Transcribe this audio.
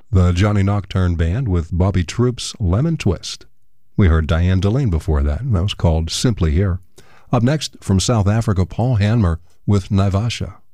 The Johnny Nocturne Band with Bobby Troupe's Lemon Twist. We heard Diane Deline before that, and that was called Simply Here. Up next, from South Africa, Paul Hanmer with Naivasha.